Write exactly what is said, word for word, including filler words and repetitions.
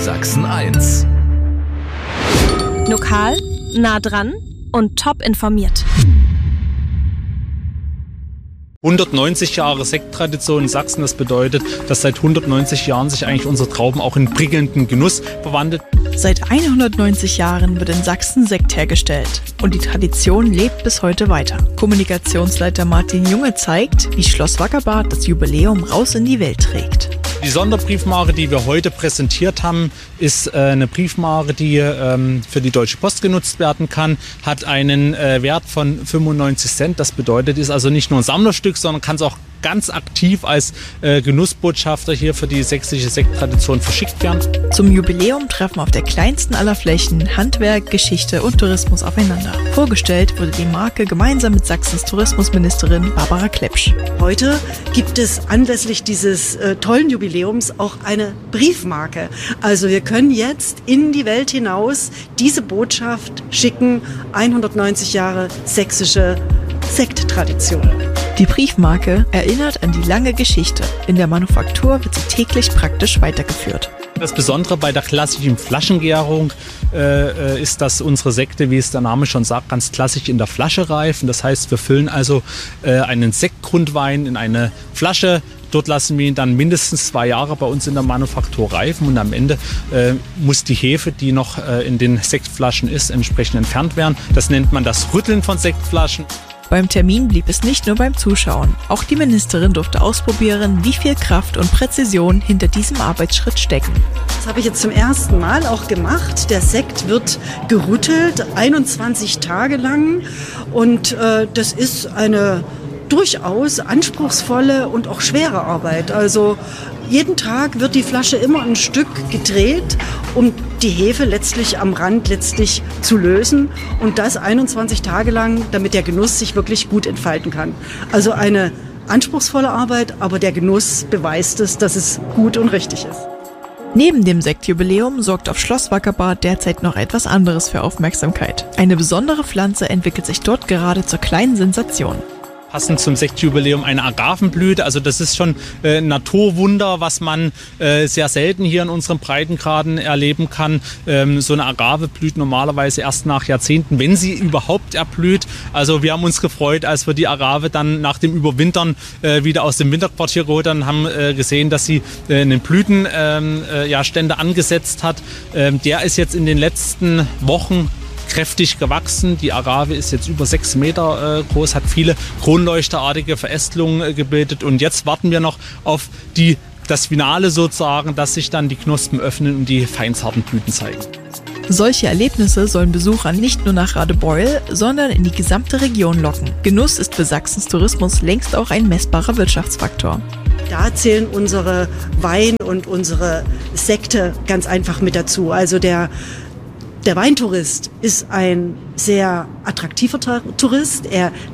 Sachsen eins. Lokal, nah dran und top informiert. hundertneunzig Jahre Sekttradition in Sachsen, das bedeutet, dass seit hundertneunzig Jahren sich eigentlich unsere Trauben auch in prickelnden Genuss verwandelt. Seit hundertneunzig Jahren wird in Sachsen Sekt hergestellt und die Tradition lebt bis heute weiter. Kommunikationsleiter Martin Junge zeigt, wie Schloss Wackerbarth das Jubiläum raus in die Welt trägt. Die Sonderbriefmarke, die wir heute präsentiert haben, ist äh, eine Briefmarke, die ähm, für die Deutsche Post genutzt werden kann, hat einen äh, Wert von fünfundneunzig Cent. Das bedeutet, ist also nicht nur ein Sammlerstück, sondern kann es auch ganz aktiv als äh, Genussbotschafter hier für die sächsische Sekttradition verschickt werden. Zum Jubiläum treffen auf der kleinsten aller Flächen Handwerk, Geschichte und Tourismus aufeinander. Vorgestellt wurde die Marke gemeinsam mit Sachsens Tourismusministerin Barbara Klepsch. Heute gibt es anlässlich dieses äh, tollen Jubiläums auch eine Briefmarke. Also wir können jetzt in die Welt hinaus diese Botschaft schicken, hundertneunzig Jahre sächsische Sekttradition. Die Briefmarke erinnert an die lange Geschichte. In der Manufaktur wird sie täglich praktisch weitergeführt. Das Besondere bei der klassischen Flaschengärung äh, ist, dass unsere Sekte, wie es der Name schon sagt, ganz klassisch in der Flasche reifen. Das heißt, wir füllen also äh, einen Sektgrundwein in eine Flasche. Dort lassen wir ihn dann mindestens zwei Jahre bei uns in der Manufaktur reifen und am Ende äh, muss die Hefe, die noch äh, in den Sektflaschen ist, entsprechend entfernt werden. Das nennt man das Rütteln von Sektflaschen. Beim Termin blieb es nicht nur beim Zuschauen. Auch die Ministerin durfte ausprobieren, wie viel Kraft und Präzision hinter diesem Arbeitsschritt stecken. Das habe ich jetzt zum ersten Mal auch gemacht. Der Sekt wird gerüttelt, einundzwanzig Tage lang. Und äh, das ist eine durchaus anspruchsvolle und auch schwere Arbeit. Also jeden Tag wird die Flasche immer ein Stück gedreht, um die Hefe letztlich am Rand letztlich zu lösen und das einundzwanzig Tage lang, damit der Genuss sich wirklich gut entfalten kann. Also eine anspruchsvolle Arbeit, aber der Genuss beweist es, dass es gut und richtig ist. Neben dem Sektjubiläum sorgt auf Schloss Wackerbarth derzeit noch etwas anderes für Aufmerksamkeit. Eine besondere Pflanze entwickelt sich dort gerade zur kleinen Sensation. Passend zum Sektjubiläum eine Agavenblüte. Also das ist schon äh, ein Naturwunder, was man äh, sehr selten hier in unseren Breitengraden erleben kann. Ähm, so eine Agave blüht normalerweise erst nach Jahrzehnten, wenn sie überhaupt erblüht. Also wir haben uns gefreut, als wir die Agave dann nach dem Überwintern äh, wieder aus dem Winterquartier geholt haben, haben äh, gesehen, dass sie äh, einen Blütenstände ähm, äh, ja, Stände angesetzt hat. Ähm, der ist jetzt in den letzten Wochen kräftig gewachsen. Die Agave ist jetzt über sechs Meter äh, groß, hat viele kronleuchterartige Verästelungen äh, gebildet und jetzt warten wir noch auf die, das Finale sozusagen, dass sich dann die Knospen öffnen und die feinzarten Blüten zeigen. Solche Erlebnisse sollen Besucher nicht nur nach Radebeul, sondern in die gesamte Region locken. Genuss ist für Sachsens Tourismus längst auch ein messbarer Wirtschaftsfaktor. Da zählen unsere Wein und unsere Sekte ganz einfach mit dazu. Also der Der Weintourist ist ein sehr attraktiver Tourist. Er